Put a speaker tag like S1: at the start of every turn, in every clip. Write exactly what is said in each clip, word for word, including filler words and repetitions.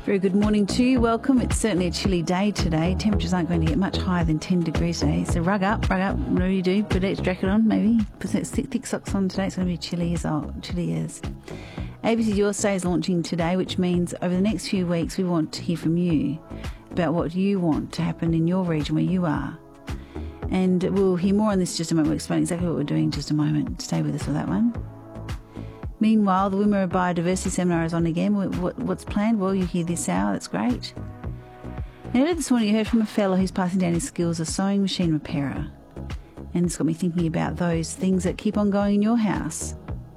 S1: Very good morning to you. Welcome. It's certainly a chilly day today. Temperatures aren't going to get much higher than ten degrees today. So rug up, rug up, whatever you do. Put an extra jacket on, maybe. Put some thick, thick socks on today. It's going to be chilly as oh, chilly as. A B C Your Say is launching today, which means over the next few weeks we want to hear from you about what you want to happen in your region where you are. And we'll hear more on this in just a moment. We'll explain exactly what we're doing in just a moment. Stay with us for that one. Meanwhile, the Wimmera Biodiversity Seminar is on again. What, what's planned? Well, you hear this hour. That's great. And earlier this morning, you heard from a fellow who's passing down his skills as a sewing machine repairer. And it's got me thinking about those things that keep on going in your house.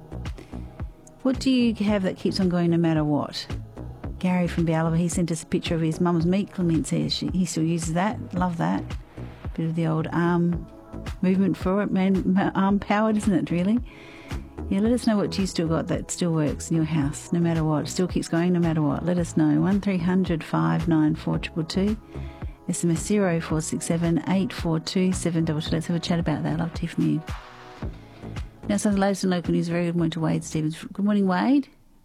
S1: What do you have that keeps on going no matter what? Gary from Ballava, he sent us a picture of his mum's meat clemency. He still uses that. Love that. Bit of the old arm movement for it. Man, arm powered, isn't it, really? Yeah, let us know what you still got that still works in your house, no matter what. Still keeps going no matter what. Let us know. one three hundred five nine four two two two. S M S zero four six seven eight four two seven two two. Let's have a chat about that. I'd love to hear from you. Now, some of the latest in local news. Very good morning to Wade Stevens. Good morning, Wade.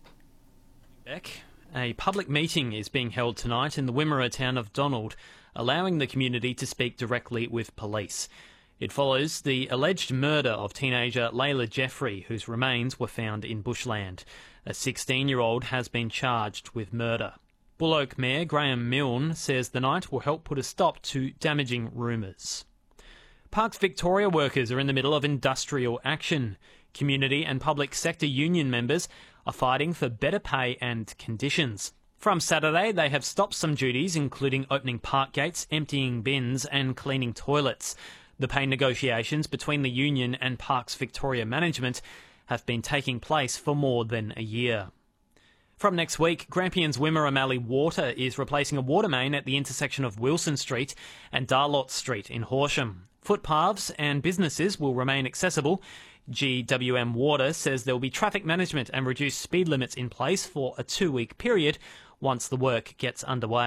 S2: Beck, a public meeting is being held tonight in the Wimmera town of Donald, allowing the community to speak directly with police. It follows the alleged murder of teenager Layla Jeffrey, whose remains were found in bushland. A sixteen-year-old has been charged with murder. Bullock Mayor Graham Milne says the night will help put a stop to damaging rumours. Parks Victoria workers are in the middle of industrial action. Community and public sector union members are fighting for better pay and conditions. From Saturday, they have stopped some duties, including opening park gates, emptying bins and cleaning toilets. The pay negotiations between the union and Parks Victoria management have been taking place for more than a year. From next week, Grampians Wimmera Mallee Water is replacing a water main at the intersection of Wilson Street and Darlot Street in Horsham. Footpaths and businesses will remain accessible. G W M Water says there will be traffic management and reduced speed limits in place for a two-week period once the work gets underway.